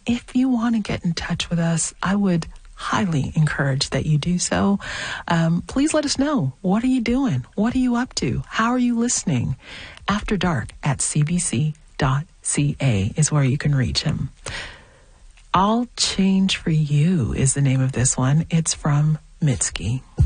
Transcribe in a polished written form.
if you want to get in touch with us, I would highly encourage that you do so. Please let us know. What are you doing? What are you up to? How are you listening? After Dark at cbc.ca is where you can reach him. I'll Change for You is the name of this one. It's from Mitski.